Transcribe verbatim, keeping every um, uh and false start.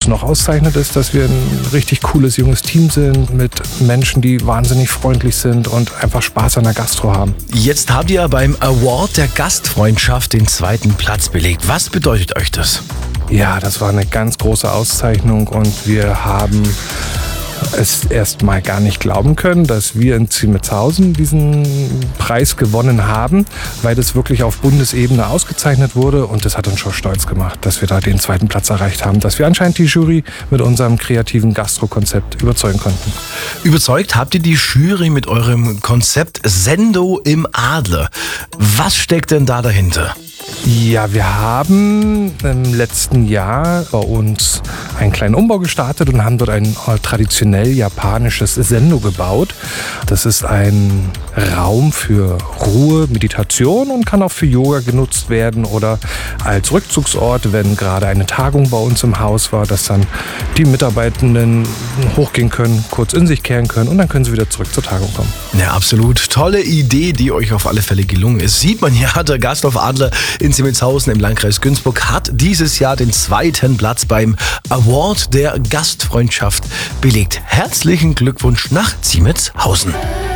noch auszeichnet, ist, dass wir ein richtig cooles junges Team sind mit Menschen, die wahnsinnig freundlich sind und einfach Spaß an der Gastro haben. Jetzt habt ihr beim Award der Gastfreundschaft den zweiten Platz belegt. Was bedeutet euch das? Ja, das war eine ganz große Auszeichnung und wir haben es erst mal gar nicht glauben können, dass wir in Ziemetshausen diesen Preis gewonnen haben, weil das wirklich auf Bundesebene ausgezeichnet wurde und das hat uns schon stolz gemacht, dass wir da den zweiten Platz erreicht haben, dass wir anscheinend die Jury mit unserem kreativen Gastro-Konzept überzeugen konnten. Überzeugt habt ihr die Jury mit eurem Konzept Sendo im Adler. Was steckt denn da dahinter? Ja, wir haben im letzten Jahr bei uns einen kleinen Umbau gestartet und haben dort ein traditionell japanisches Sendo gebaut. Das ist ein Raum für Ruhe, Meditation und kann auch für Yoga genutzt werden oder als Rückzugsort, wenn gerade eine Tagung bei uns im Haus war, dass dann die Mitarbeitenden hochgehen können, kurz in sich kehren können und dann können sie wieder zurück zur Tagung kommen. Ja, absolut. Tolle Idee, die euch auf alle Fälle gelungen ist. Sieht man ja, der Gasthof Adler in Ziemetshausen im Landkreis Günzburg hat dieses Jahr den zweiten Platz beim Award der Gastfreundschaft belegt. Herzlichen Glückwunsch nach Ziemetshausen.